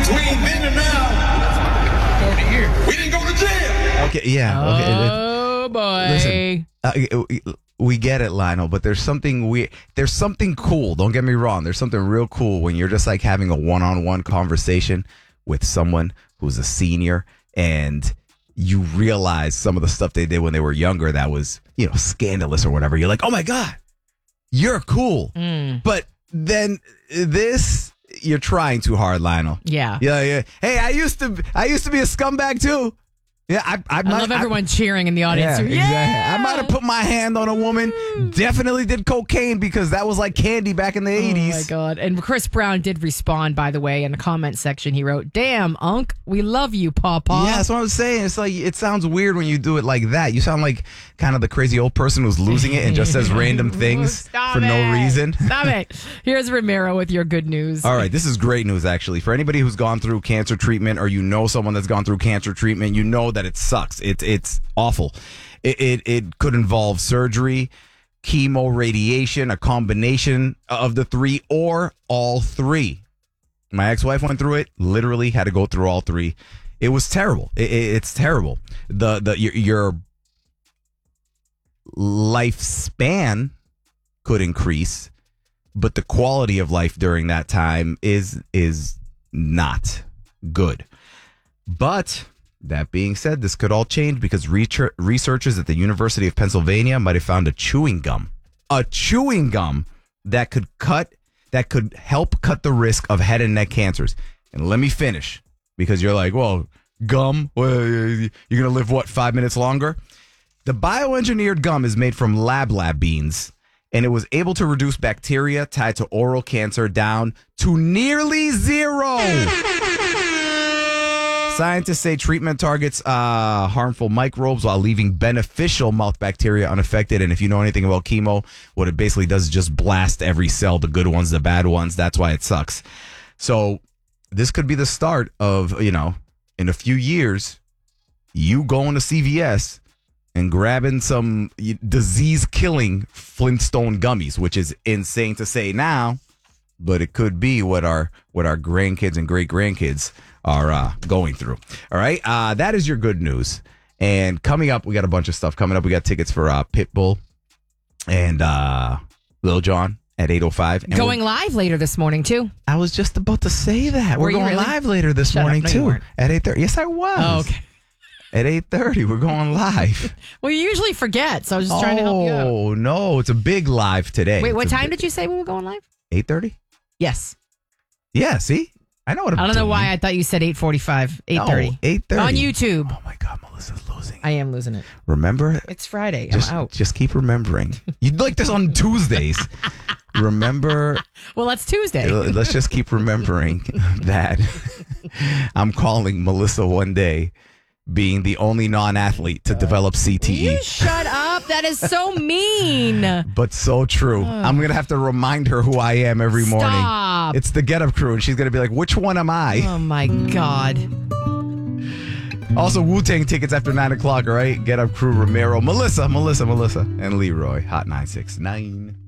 Between then and now, 30 years. We didn't go to jail. Okay, yeah. Oh, boy. Listen, we get it, Lionel, but there's something cool. Don't get me wrong. There's something real cool when you're just like having a one-on-one conversation with someone who's a senior and you realize some of the stuff they did when they were younger that was, scandalous or whatever. You're like, oh my God, you're cool. But then this, you're trying too hard, Lionel. Yeah. Yeah. Hey, I used to be a scumbag too. Yeah, I love everyone cheering in the audience. Yeah, Yeah. exactly. I might have put my hand on a woman. Definitely did cocaine because that was like candy back in the 80s. Oh, my God. And Chris Brown did respond, by the way, in the comment section. He wrote, "Damn, Unc, we love you, Pawpaw." Yeah, that's what I was saying. It's like, it sounds weird when you do it like that. You sound like kind of the crazy old person who's losing it and just says random things no reason. Stop it. Here's Ramiro with your good news. All right, this is great news, actually. For anybody who's gone through cancer treatment or you know someone that's gone through cancer treatment, you know that it sucks. It's awful. It could involve surgery, chemo, radiation, a combination of the three, or all three. My ex-wife went through it, literally had to go through all three. It was terrible. It's terrible. Your lifespan could increase, but the quality of life during that time is not good. But that being said, this could all change because researchers at the University of Pennsylvania might have found a chewing gum that could help cut the risk of head and neck cancers. And let me finish, because you're like, well, gum, well, you're going to live, 5 minutes longer? The bioengineered gum is made from lab beans, and it was able to reduce bacteria tied to oral cancer down to nearly zero. Scientists say treatment targets harmful microbes while leaving beneficial mouth bacteria unaffected. And if you know anything about chemo, what it basically does is just blast every cell, the good ones, the bad ones. That's why it sucks. So this could be the start of, in a few years, you going to CVS and grabbing some disease-killing Flintstone gummies, which is insane to say now, but it could be what our grandkids and great-grandkids are going through. All right. That is your good news. And coming up, we got a bunch of stuff coming up. We got tickets for Pitbull and Lil Jon at 8:05. And going live later this morning, too. I was just about to say that. We're going live later this morning, too. At 8:30. Yes, I was. Oh, okay. At 8:30, we're going live. Well, you usually forget, so I was just trying to help you out. Oh, no. It's a big live today. Wait, what time did you say we were going live? 8:30? Yes. Yeah, see? I know what I'm doing. I don't know why I thought you said 8:45, 8:30. No, 8:30. On YouTube. Oh, my God. Melissa's losing. I am losing it. Remember? It's Friday. I'm out. Just keep remembering. You'd like this on Tuesdays. Remember? Well, that's Tuesday. Let's just keep remembering that I'm calling Melissa one day being the only non-athlete to develop CTE. You shut up. That is so mean. But so true. I'm going to have to remind her who I am every morning. Stop. It's the Get Up Crew, and she's going to be like, which one am I? Oh, my God. Also, Wu-Tang tickets after 9 o'clock, all right? Get Up Crew, Ramiro, Melissa, and Leroy. Hot 969.